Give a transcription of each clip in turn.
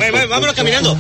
Vámonos caminando.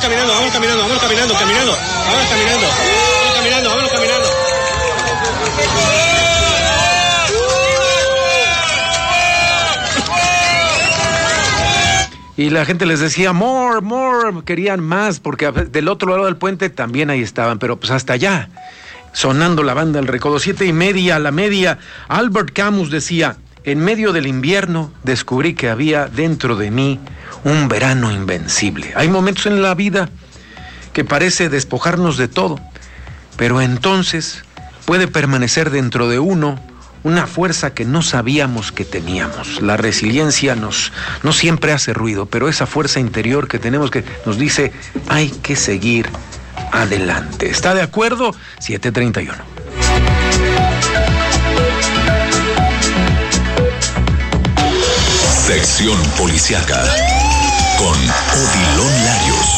Y la gente les decía, more, querían más, porque del otro lado del puente también ahí estaban, pero pues hasta allá, sonando la banda El Recodo, 7:30 a la media. Albert Camus decía, en medio del invierno descubrí que había dentro de mí un verano invencible. Hay momentos en la vida que parece despojarnos de todo, pero entonces puede permanecer dentro de uno una fuerza que no sabíamos que teníamos. La resiliencia no siempre hace ruido, pero esa fuerza interior que tenemos que nos dice, hay que seguir adelante. ¿Está de acuerdo? 7:31. Sección Policíaca con Odilon Larios.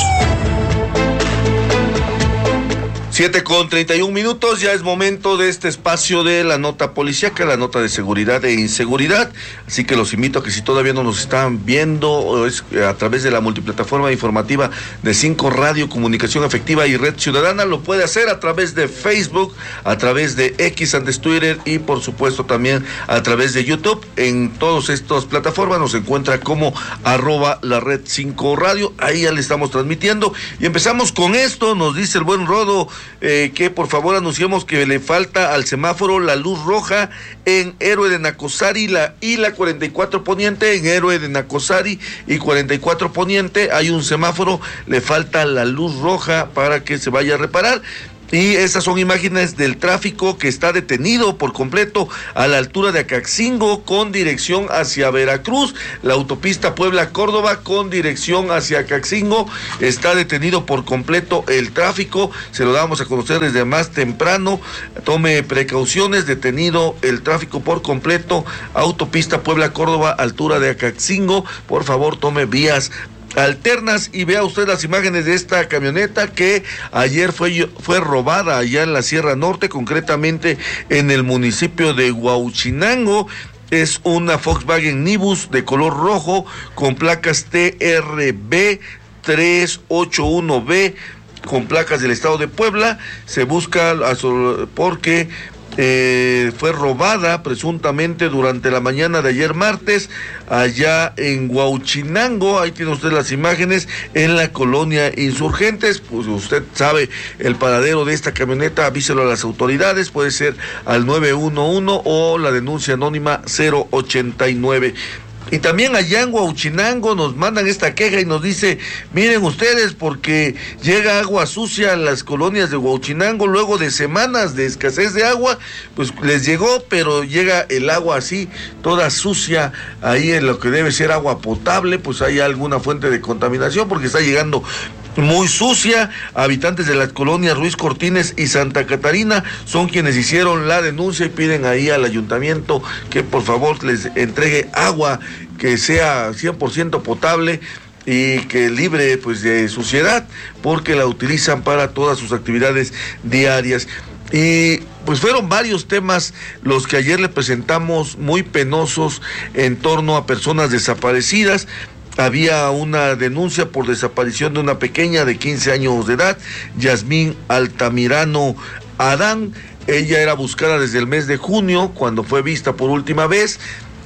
7:31, ya es momento de este espacio de la nota policíaca, la nota de seguridad e inseguridad, así que los invito a que si todavía no nos están viendo a través de la multiplataforma informativa de 5 Radio, Comunicación Efectiva y Red Ciudadana, lo puede hacer a través de Facebook, a través de X antes Twitter y por supuesto también a través de YouTube. En todas estas plataformas nos encuentra como @la Red 5 Radio, ahí ya le estamos transmitiendo y empezamos con esto. Nos dice el buen Rodo que por favor anunciemos que le falta al semáforo la luz roja en Héroe de Nacosari y la 44 Poniente. En Héroe de Nacosari y 44 Poniente hay un semáforo, le falta la luz roja para que se vaya a reparar. Y estas son imágenes del tráfico que está detenido por completo a la altura de Acaxingo con dirección hacia Veracruz. La autopista Puebla-Córdoba con dirección hacia Acaxingo está detenido por completo el tráfico. Se lo damos a conocer desde más temprano. Tome precauciones, detenido el tráfico por completo. Autopista Puebla-Córdoba, altura de Acaxingo. Por favor, tome vías alternas y vea usted las imágenes de esta camioneta que ayer fue robada allá en la Sierra Norte, concretamente en el municipio de Huauchinango. Es una Volkswagen Nibus de color rojo con placas TRB 381B con placas del estado de Puebla. Se busca porque fue robada presuntamente durante la mañana de ayer martes allá en Huauchinango. Ahí tiene usted las imágenes en la colonia Insurgentes. Pues usted sabe el paradero de esta camioneta, avíselo a las autoridades, puede ser al 911 o la denuncia anónima 089. Y también allá en Huauchinango nos mandan esta queja y nos dice, miren ustedes, porque llega agua sucia a las colonias de Huauchinango luego de semanas de escasez de agua, pues les llegó, pero llega el agua así, toda sucia, ahí en lo que debe ser agua potable, pues hay alguna fuente de contaminación porque está llegando muy sucia. Habitantes de las colonias Ruiz Cortines y Santa Catarina son quienes hicieron la denuncia y piden ahí al ayuntamiento que por favor les entregue agua que sea 100% potable y que libre pues de suciedad, porque la utilizan para todas sus actividades diarias. Y pues fueron varios temas los que ayer le presentamos, muy penosos en torno a personas desaparecidas. Había una denuncia por desaparición de una pequeña de 15 años de edad, Yasmín Altamirano Adán. Ella era buscada desde el mes de junio, cuando fue vista por última vez.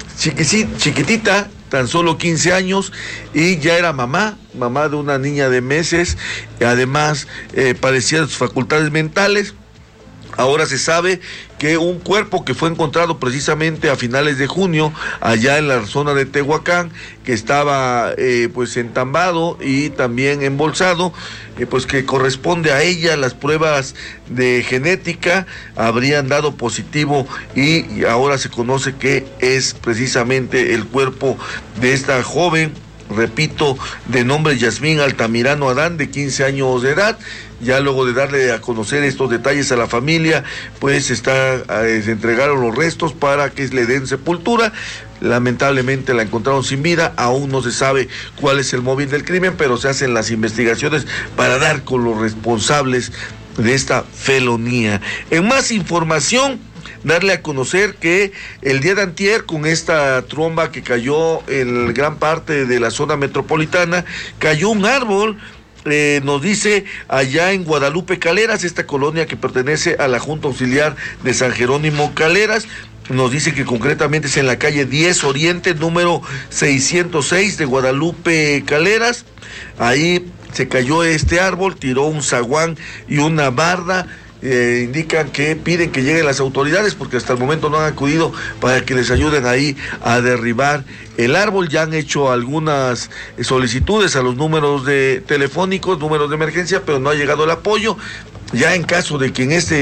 Chiquitita, tan solo 15 años, y ya era mamá de una niña de meses. Además, padecía de sus facultades mentales. Ahora se sabe que un cuerpo que fue encontrado precisamente a finales de junio allá en la zona de Tehuacán, que estaba pues entambado y también embolsado, pues que corresponde a ella. Las pruebas de genética habrían dado positivo y ahora se conoce que es precisamente el cuerpo de esta joven, repito, de nombre Yasmín Altamirano Adán, de 15 años de edad. Ya luego de darle a conocer estos detalles a la familia, pues se entregaron los restos para que le den sepultura. Lamentablemente la encontraron sin vida, aún no se sabe cuál es el móvil del crimen, pero se hacen las investigaciones para dar con los responsables de esta felonía. En más información, darle a conocer que el día de antier, con esta tromba que cayó en gran parte de la zona metropolitana, cayó un árbol. Nos dice allá en Guadalupe Caleras, esta colonia que pertenece a la Junta Auxiliar de San Jerónimo Caleras. Nos dice que concretamente es en la calle 10 Oriente, número 606 de Guadalupe Caleras. Ahí se cayó este árbol, tiró un zaguán y una barda. Indican que piden que lleguen las autoridades porque hasta el momento no han acudido para que les ayuden ahí a derribar el árbol. Ya han hecho algunas solicitudes a los números telefónicos, números de emergencia, pero no ha llegado el apoyo. Ya en caso de que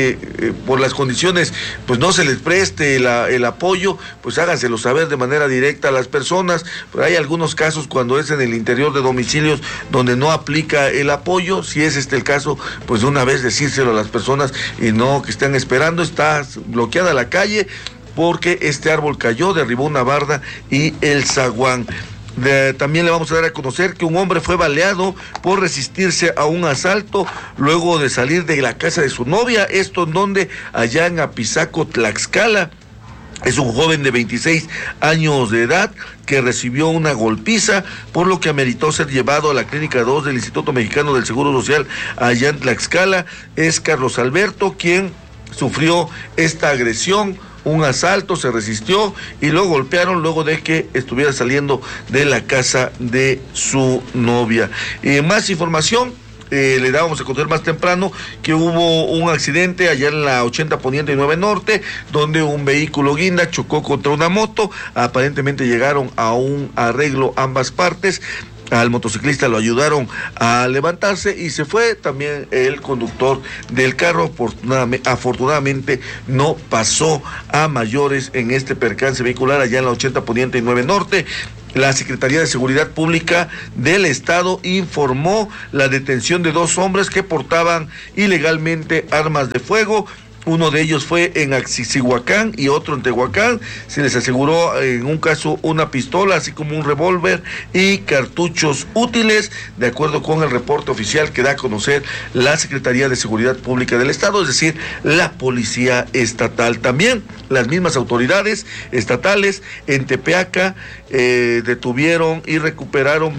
por las condiciones, pues no se les preste el apoyo, pues háganselo saber de manera directa a las personas. Pero hay algunos casos cuando es en el interior de domicilios donde no aplica el apoyo. Si es el caso, pues de una vez decírselo a las personas y no que estén esperando. Está bloqueada la calle porque este árbol cayó, derribó una barda y el zaguán. También le vamos a dar a conocer que un hombre fue baleado por resistirse a un asalto luego de salir de la casa de su novia. Esto en donde, allá en Apizaco, Tlaxcala. Es un joven de 26 años de edad que recibió una golpiza, por lo que ameritó ser llevado a la Clínica 2 del Instituto Mexicano del Seguro Social allá en Tlaxcala. Es Carlos Alberto quien sufrió esta agresión. Un asalto, se resistió y lo golpearon luego de que estuviera saliendo de la casa de su novia. Más información, le dábamos a conocer más temprano que hubo un accidente allá en la 80 Poniente y 9 Norte, donde un vehículo guinda chocó contra una moto. Aparentemente llegaron a un arreglo ambas partes. Al motociclista lo ayudaron a levantarse y se fue también el conductor del carro. Afortunadamente no pasó a mayores en este percance vehicular allá en la 80 Poniente y 9 Norte. La Secretaría de Seguridad Pública del Estado informó la detención de 2 hombres que portaban ilegalmente armas de fuego. Uno de ellos fue en Axixihuacán y otro en Tehuacán. Se les aseguró en un caso una pistola, así como un revólver y cartuchos útiles, de acuerdo con el reporte oficial que da a conocer la Secretaría de Seguridad Pública del Estado, es decir, la Policía Estatal. También las mismas autoridades estatales en Tepeaca detuvieron y recuperaron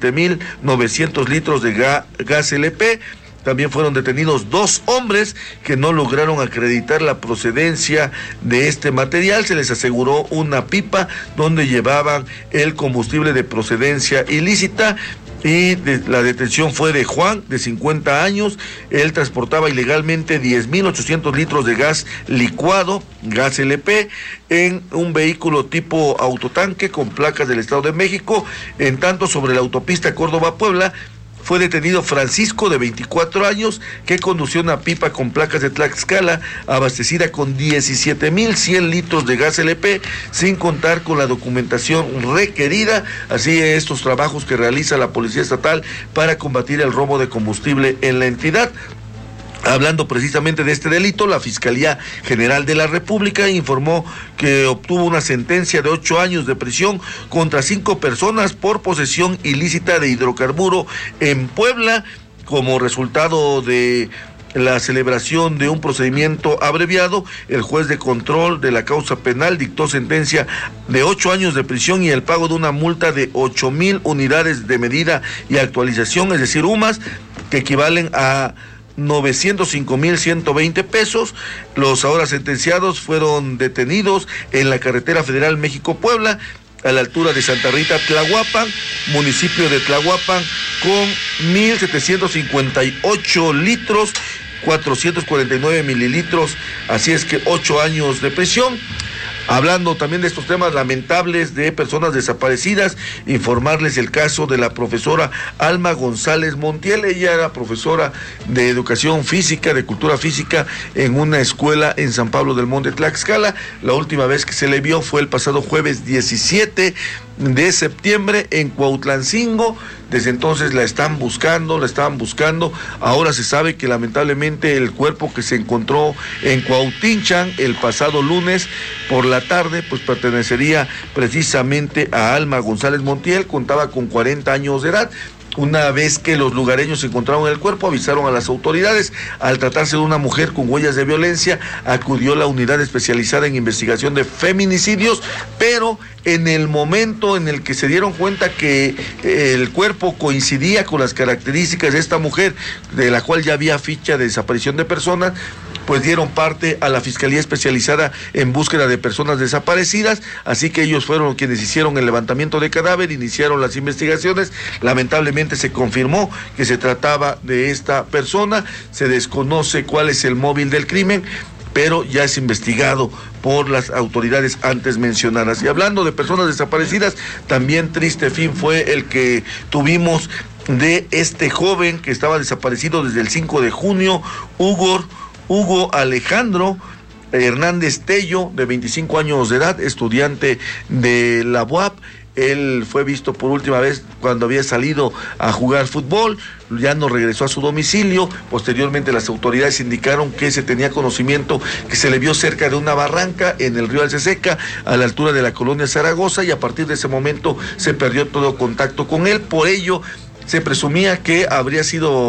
27,900 litros de gas LP. También fueron detenidos 2 hombres que no lograron acreditar la procedencia de este material. Se les aseguró una pipa donde llevaban el combustible de procedencia ilícita. Y la detención fue de Juan, de 50 años. Él transportaba ilegalmente 10,800 litros de gas licuado, gas LP, en un vehículo tipo autotanque con placas del Estado de México. En tanto, sobre la autopista Córdoba-Puebla, fue detenido Francisco, de 24 años, que condució una pipa con placas de Tlaxcala abastecida con 17,100 litros de gas LP, sin contar con la documentación requerida. Así estos trabajos que realiza la Policía Estatal para combatir el robo de combustible en la entidad. Hablando precisamente de este delito, la Fiscalía General de la República informó que obtuvo una sentencia de 8 años de prisión contra 5 personas por posesión ilícita de hidrocarburo en Puebla, como resultado de la celebración de un procedimiento abreviado. El juez de control de la causa penal dictó sentencia de 8 años de prisión y el pago de una multa de 8,000 unidades de medida y actualización, es decir, UMAS, que equivalen a 905,120 pesos. Los ahora sentenciados fueron detenidos en la carretera federal México-Puebla, a la altura de Santa Rita, Tlahuapan, municipio de Tlahuapan, con 1,758 litros, 449 mililitros. Así es que 8 años de prisión. Hablando también de estos temas lamentables de personas desaparecidas, informarles el caso de la profesora Alma González Montiel. Ella era profesora de educación física, de cultura física, en una escuela en San Pablo del Monte, Tlaxcala. La última vez que se le vio fue el pasado jueves 17 de septiembre en Cuautlancingo. Desde entonces la estaban buscando. Ahora se sabe que lamentablemente el cuerpo que se encontró en Cuautinchan el pasado lunes por la tarde, pues pertenecería precisamente a Alma González Montiel. Contaba con 40 años de edad. Una vez que los lugareños encontraron el cuerpo, avisaron a las autoridades. Al tratarse de una mujer con huellas de violencia, acudió la unidad especializada en investigación de feminicidios, pero en el momento en el que se dieron cuenta que el cuerpo coincidía con las características de esta mujer, de la cual ya había ficha de desaparición de personas, pues dieron parte a la Fiscalía Especializada en Búsqueda de Personas Desaparecidas, así que ellos fueron quienes hicieron el levantamiento de cadáver, iniciaron las investigaciones. Lamentablemente se confirmó que se trataba de esta persona, se desconoce cuál es el móvil del crimen, pero ya es investigado por las autoridades antes mencionadas. Y hablando de personas desaparecidas, también triste fin fue el que tuvimos de este joven que estaba desaparecido desde el 5 de junio, Hugo Alejandro Hernández Tello, de 25 años de edad, estudiante de la UAP. Él fue visto por última vez cuando había salido a jugar fútbol, ya no regresó a su domicilio. Posteriormente las autoridades indicaron que se tenía conocimiento que se le vio cerca de una barranca en el río Alceseca, a la altura de la colonia Zaragoza, y a partir de ese momento se perdió todo contacto con él. Por ello se presumía que habría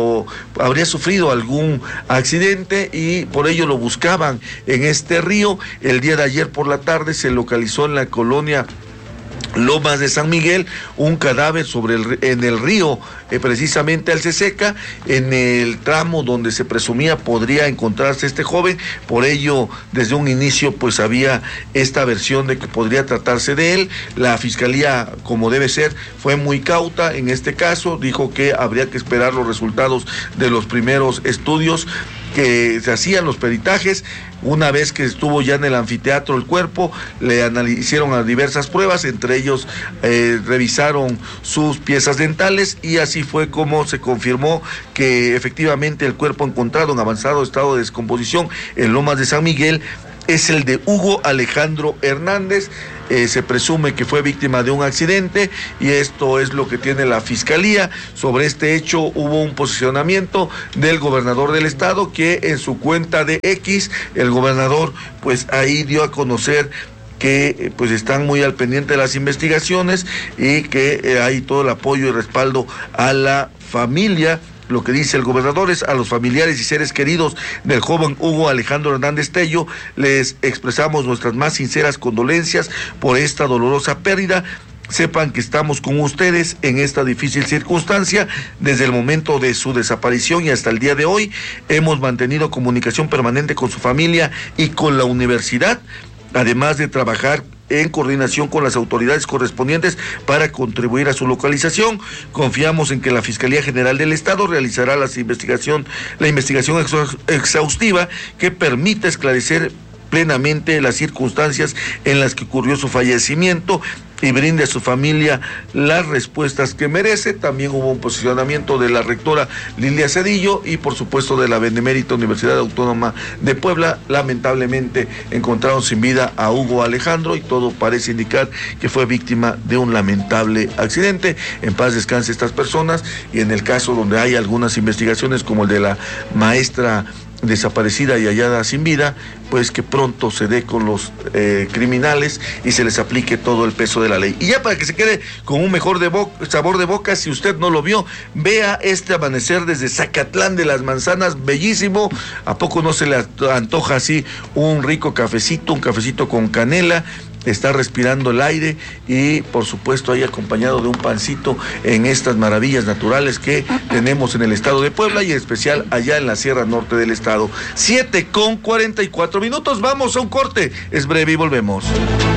sufrido algún accidente y por ello lo buscaban en este río. El día de ayer por la tarde se localizó en la colonia Lomas de San Miguel un cadáver en el río, precisamente Alceseca, en el tramo donde se presumía podría encontrarse este joven. Por ello, desde un inicio, pues había esta versión de que podría tratarse de él. La fiscalía, como debe ser, fue muy cauta en este caso, dijo que habría que esperar los resultados de los primeros estudios que se hacían, los peritajes. Una vez que estuvo ya en el anfiteatro el cuerpo, le hicieron a diversas pruebas, entre ellos revisaron sus piezas dentales, y así fue como se confirmó que efectivamente el cuerpo encontrado en avanzado estado de descomposición en Lomas de San Miguel es el de Hugo Alejandro Hernández. Se presume que fue víctima de un accidente y esto es lo que tiene la fiscalía. Sobre este hecho hubo un posicionamiento del gobernador del estado, que en su cuenta de X, el gobernador pues ahí dio a conocer que pues están muy al pendiente de las investigaciones y que hay todo el apoyo y respaldo a la familia. Lo que dice el gobernador es: a los familiares y seres queridos del joven Hugo Alejandro Hernández Tello les expresamos nuestras más sinceras condolencias por esta dolorosa pérdida. Sepan que estamos con ustedes en esta difícil circunstancia. Desde el momento de su desaparición y hasta el día de hoy hemos mantenido comunicación permanente con su familia y con la universidad, además de trabajar en coordinación con las autoridades correspondientes para contribuir a su localización. Confiamos en que la Fiscalía General del Estado realizará la investigación exhaustiva que permita esclarecer plenamente las circunstancias en las que ocurrió su fallecimiento y brinde a su familia las respuestas que merece. También hubo un posicionamiento de la rectora Lilia Cedillo y por supuesto de la Benemérita Universidad Autónoma de Puebla. Lamentablemente encontraron sin vida a Hugo Alejandro y todo parece indicar que fue víctima de un lamentable accidente. En paz descanse estas personas, y en el caso donde hay algunas investigaciones como el de la maestra desaparecida y hallada sin vida, pues que pronto se dé con los criminales y se les aplique todo el peso de la ley. Y ya para que se quede con un mejor sabor de boca, si usted no lo vio, vea este amanecer desde Zacatlán de las Manzanas, bellísimo. ¿A poco no se le antoja así un rico cafecito, un cafecito con canela? Está respirando el aire y por supuesto ahí acompañado de un pancito en estas maravillas naturales que tenemos en el estado de Puebla y en especial allá en la Sierra Norte del estado. 7:44 minutos, vamos a un corte, es breve y volvemos.